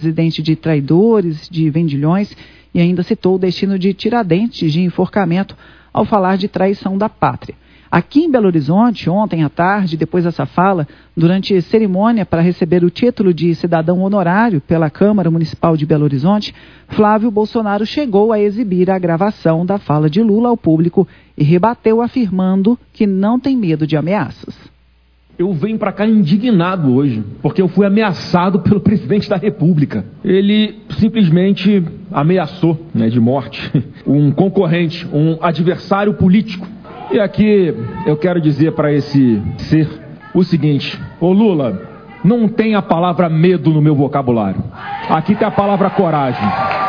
presidente de traidores, de vendilhões, e ainda citou o destino de Tiradentes de enforcamento ao falar de traição da pátria. Aqui em Belo Horizonte, ontem à tarde, depois dessa fala, durante cerimônia para receber o título de cidadão honorário pela Câmara Municipal de Belo Horizonte, Flávio Bolsonaro chegou a exibir a gravação da fala de Lula ao público e rebateu afirmando que não tem medo de ameaças. Eu venho para cá indignado hoje, porque eu fui ameaçado pelo presidente da República. Ele simplesmente ameaçou, de morte, um concorrente, um adversário político. E aqui eu quero dizer para esse ser o seguinte: ô Lula, não tem a palavra medo no meu vocabulário. Aqui tem a palavra coragem.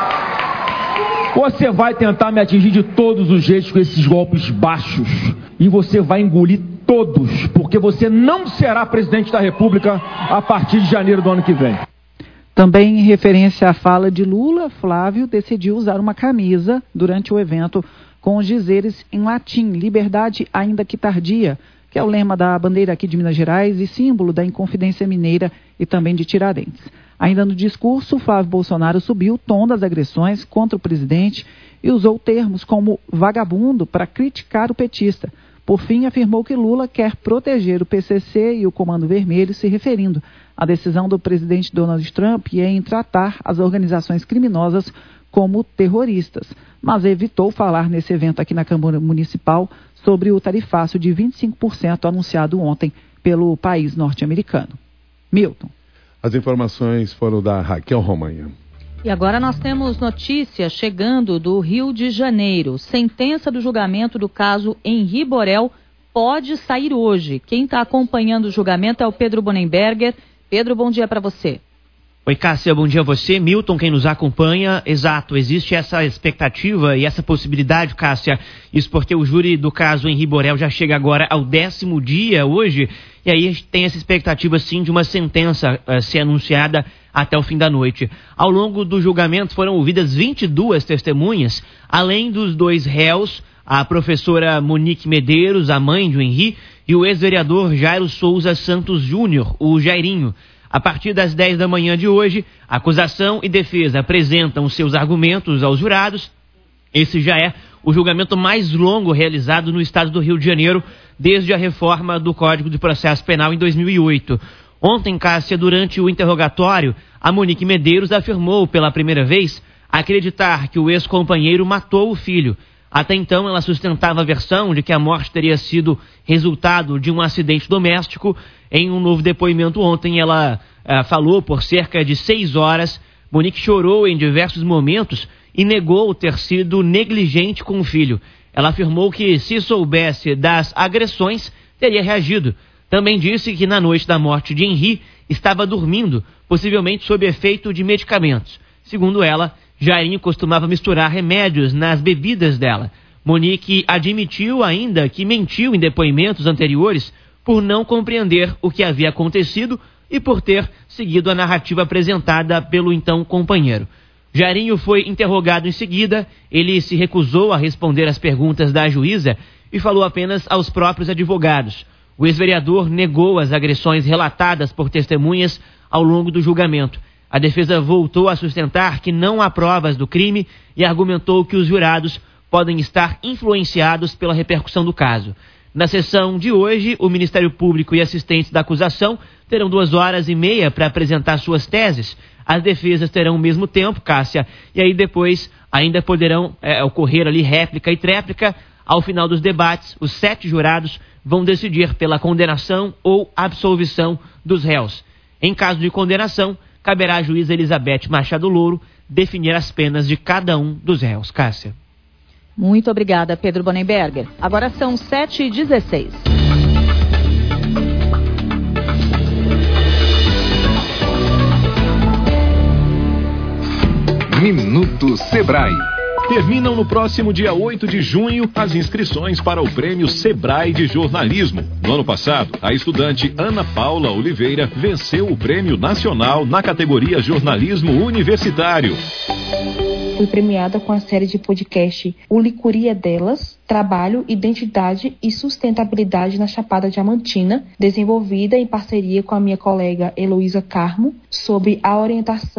Você vai tentar me atingir de todos os jeitos com esses golpes baixos e você vai engolir todos, porque você não será presidente da República a partir de janeiro do ano que vem. Também em referência à fala de Lula, Flávio decidiu usar uma camisa durante o evento com os dizeres em latim: liberdade ainda que tardia, que é o lema da bandeira aqui de Minas Gerais e símbolo da Inconfidência Mineira e também de Tiradentes. Ainda no discurso, Flávio Bolsonaro subiu o tom das agressões contra o presidente e usou termos como vagabundo para criticar o petista. Por fim, afirmou que Lula quer proteger o PCC e o Comando Vermelho, se referindo à decisão do presidente Donald Trump em tratar as organizações criminosas como terroristas, mas evitou falar nesse evento aqui na Câmara Municipal sobre o tarifácio de 25% anunciado ontem pelo país norte-americano. Milton. As informações foram da Raquel Romanha. E agora nós temos notícia chegando do Rio de Janeiro. Sentença do julgamento do caso Henri Borel pode sair hoje. Quem está acompanhando o julgamento é o Pedro Bonenberger. Pedro, bom dia para você. Oi, Cássia, bom dia a você. Milton, quem nos acompanha. Exato, existe essa expectativa e essa possibilidade, Cássia. Isso porque o júri do caso Henri Borel já chega agora ao 10º dia hoje. E aí a gente tem essa expectativa, sim, de uma sentença ser anunciada até o fim da noite. Ao longo do julgamento foram ouvidas 22 testemunhas, além dos 2 réus, a professora Monique Medeiros, a mãe de Henri, e o ex-vereador Jairo Souza Santos Júnior, o Jairinho. A partir das 10 da manhã de hoje, acusação e defesa apresentam seus argumentos aos jurados. Esse já é o julgamento mais longo realizado no estado do Rio de Janeiro desde a reforma do Código de Processo Penal em 2008. Ontem, Cássia, durante o interrogatório, a Monique Medeiros afirmou pela primeira vez acreditar que o ex-companheiro matou o filho. Até então, ela sustentava a versão de que a morte teria sido resultado de um acidente doméstico. Em um novo depoimento ontem, ela falou por cerca de 6 horas. Monique chorou em diversos momentos e negou ter sido negligente com o filho. Ela afirmou que, se soubesse das agressões, teria reagido. Também disse que na noite da morte de Henri estava dormindo, possivelmente sob efeito de medicamentos. Segundo ela, Jairinho costumava misturar remédios nas bebidas dela. Monique admitiu ainda que mentiu em depoimentos anteriores por não compreender o que havia acontecido e por ter seguido a narrativa apresentada pelo então companheiro. Jairinho foi interrogado em seguida. Ele se recusou a responder às perguntas da juíza e falou apenas aos próprios advogados. O ex-vereador negou as agressões relatadas por testemunhas ao longo do julgamento. A defesa voltou a sustentar que não há provas do crime e argumentou que os jurados podem estar influenciados pela repercussão do caso. Na sessão de hoje, o Ministério Público e assistentes da acusação terão 2h30 para apresentar suas teses. As defesas terão o mesmo tempo, Cássia, e aí depois ainda poderão ocorrer ali réplica e tréplica. Ao final dos debates, os 7 jurados vão decidir pela condenação ou absolvição dos réus. Em caso de condenação, caberá à juíza Elizabeth Machado Louro definir as penas de cada um dos réus. Cássia. Muito obrigada, Pedro Bonenberger. Agora são 7h16. Minuto Sebrae. Terminam no próximo dia 8 de junho as inscrições para o Prêmio Sebrae de Jornalismo. No ano passado, a estudante Ana Paula Oliveira venceu o Prêmio Nacional na categoria Jornalismo Universitário. Fui premiada com a série de podcast O Licuria Delas, Trabalho, Identidade e Sustentabilidade na Chapada Diamantina, desenvolvida em parceria com a minha colega Heloísa Carmo, sobre a orientação